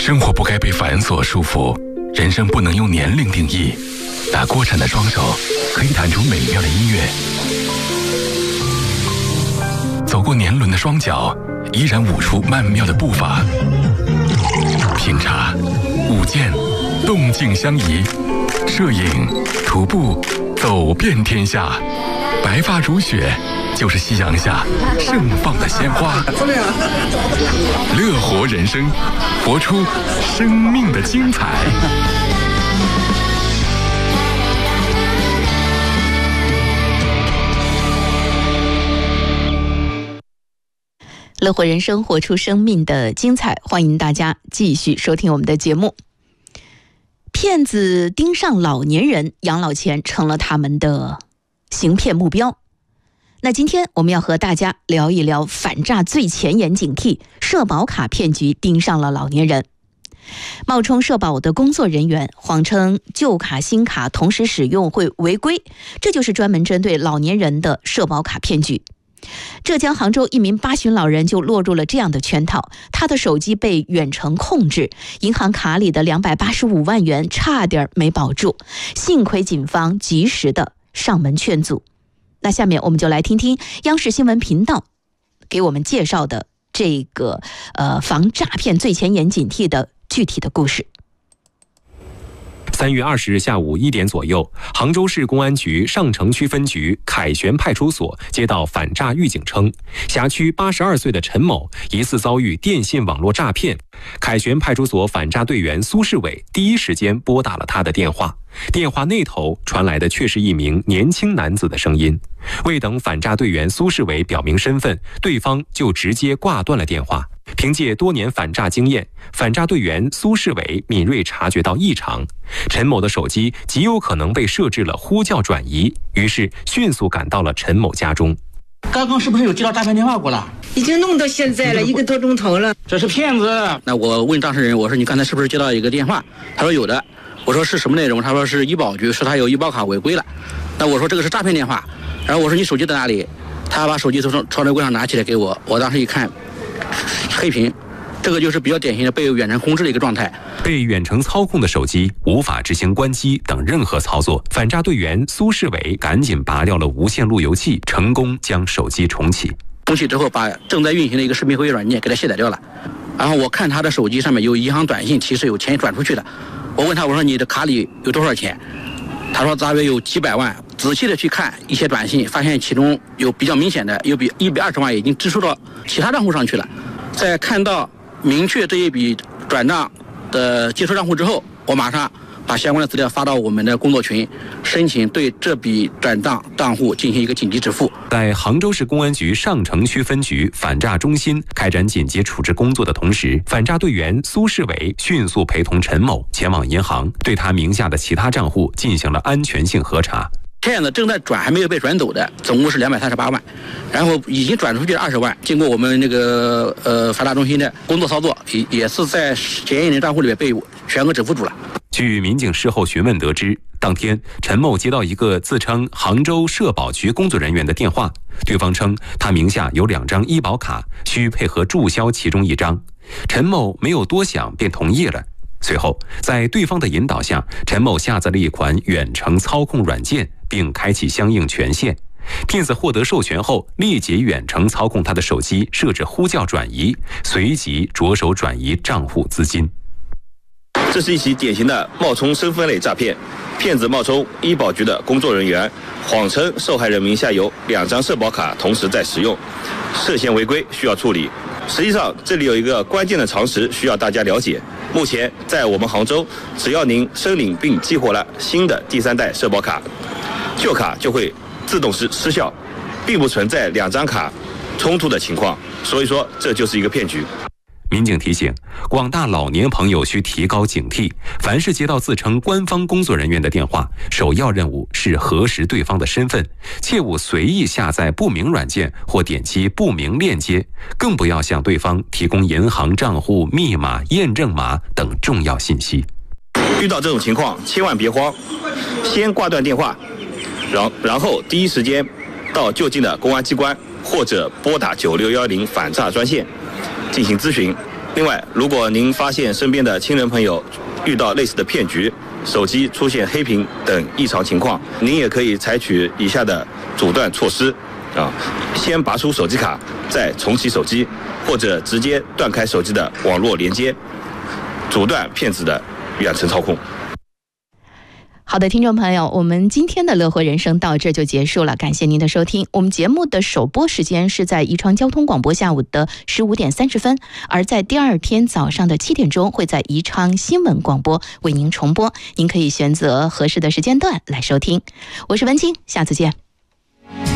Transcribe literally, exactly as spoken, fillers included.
生活不该被繁琐束缚，人生不能用年龄定义。打锅铲的双手可以弹出美妙的音乐，走过年轮的双脚依然舞出曼妙的步伐。品茶、舞剑，动静相宜；摄影、徒步，走遍天下。白发如雪，就是夕阳下盛放的鲜花。乐活人生，活出生命的精彩。 乐活人生，活出生命的精彩。欢迎大家继续收听我们的节目。骗子盯上老年人，养老钱成了他们的行骗目标。那今天我们要和大家聊一聊反诈最前沿警惕，社保卡骗局盯上了老年人。冒充社保的工作人员，谎称旧卡新卡同时使用会违规，这就是专门针对老年人的社保卡骗局。浙江杭州一名八旬老人就落入了这样的圈套，他的手机被远程控制，银行卡里的两百八十五万元差点没保住，幸亏警方及时的上门劝阻。那下面我们就来听听央视新闻频道给我们介绍的这个呃防诈骗最前沿警惕的具体的故事。 三月二十日下午一点左右，杭州市公安局上城区分局凯旋派出所接到反诈预警称，辖区八十二岁的陈某疑似遭遇电信网络诈骗。凯旋派出所反诈队员苏世伟第一时间拨打了他的电话，电话那头传来的却是一名年轻男子的声音。未等反诈队员苏世伟表明身份，对方就直接挂断了电话。凭借多年反诈经验，反诈队员苏世伟敏锐察觉到异常，陈某的手机极有可能被设置了呼叫转移，于是迅速赶到了陈某家中。 刚刚是不是有接到诈骗电话过了？ 已经弄到现在了，一个多钟头了。 这是骗子。那我问当事人，我说你刚才是不是接到一个电话？他说有的。我说是什么内容？他说是医保局，说他有医保卡违规了。那我说这个是诈骗电话。然后我说你手机在哪里？他把手机从床头柜上拿起来给我，我当时一看，黑屏，这个就是比较典型的被远程控制的一个状态。 被远程操控的手机无法执行关机等任何操作，反诈队员苏世伟赶紧拔掉了无线路由器，成功将手机重启。 重启之后，把正在运行的一个视频会议软件给他卸载掉了。然后我看他的手机上面有银行短信提示有钱转出去的，我问他，我说你的卡里有多少钱？他说大约有几百万。仔细的去看一些短信，发现其中有比较明显的，有比一百二十万已经支出到其他账户上去了。在看到明确这一笔转账的接收账户之后，我马上把相关的资料发到我们的工作群，申请对这笔转账账户进行一个紧急止付。 在杭州市公安局上城区分局反诈中心开展紧急处置工作的同时，反诈队员苏世伟迅速陪同陈某前往银行，对他名下的其他账户进行了安全性核查。 骗子正在转还没有被转走的，总共是两百三十八万，然后已经转出去了二十万。经过我们那个呃反诈中心的工作操作，也也是在嫌疑人账户里面被全额止付住了。 据民警事后询问得知，当天陈某接到一个自称杭州社保局工作人员的电话，对方称他名下有两张医保卡，需配合注销其中一张。陈某没有多想便同意了。随后，在对方的引导下，陈某下载了一款远程操控软件，并开启相应权限。骗子获得授权后，立即远程操控他的手机，设置呼叫转移，随即着手转移账户资金。 这是一起典型的冒充身份类诈骗，骗子冒充医保局的工作人员，谎称受害人名下有两张社保卡同时在使用，涉嫌违规需要处理。实际上，这里有一个关键的常识需要大家了解。目前，在我们杭州，只要您申领并激活了新的第三代社保卡，旧卡就会自动失失效，并不存在两张卡冲突的情况。所以说，这就是一个骗局。 民警提醒广大老年朋友需提高警惕，凡是接到自称官方工作人员的电话，首要任务是核实对方的身份，切勿随意下载不明软件或点击不明链接，更不要向对方提供银行账户密码、验证码等重要信息。 遇到这种情况，千万别慌，先挂断电话，然然后第一时间到就近的公安机关或者拨打九六一零反诈专线进行咨询。 另外，如果您发现身边的亲人朋友遇到类似的骗局，手机出现黑屏等异常情况，您也可以采取以下的阻断措施啊：先拔出手机卡，再重启手机，或者直接断开手机的网络连接，阻断骗子的远程操控。 好的，听众朋友，我们今天的乐活人生到这就结束了，感谢您的收听。我们节目的首播时间是在宜昌交通广播下午的十五点三十分，而在第二天早上的七点钟会在宜昌新闻广播为您重播，您可以选择合适的时间段来收听。我是文清，下次见。